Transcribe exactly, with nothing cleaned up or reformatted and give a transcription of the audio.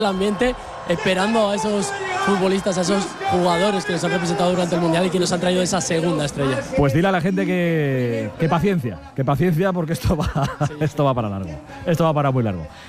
el ambiente, esperando a esos futbolistas, a esos jugadores que nos han representado durante el Mundial y que nos han traído esa segunda estrella. Pues dile a la gente que, que paciencia, que paciencia porque esto va, sí. esto va para largo, esto va para muy largo.